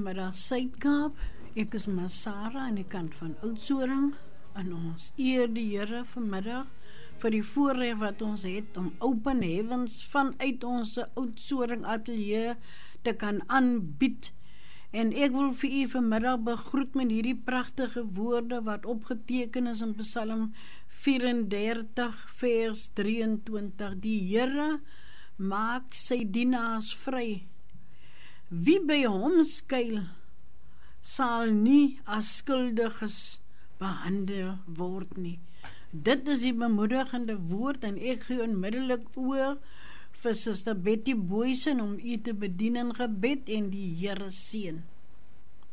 Goeiemiddag Suid-Kaap. Ek is Masara aan die kant van Oudtshoorn en ons eer die Here vanmiddag vir die voorreg wat ons het om Open Heavens vanuit ons Oudtshoorn ateljee te kan aanbied. En ek wil vir u vanmiddag begroet met hierdie pragtige woorde wat opgeteken is in Psalm 34 vers 23. Die Here maak sy dienaars vry. Wie by hom skuil, sal nie as skuldiges behandel word nie. Dit is die bemoedigende woord en ek gee onmiddellik oor vir Suster Betty Boysen om u te bedien in gebed en die Here seën.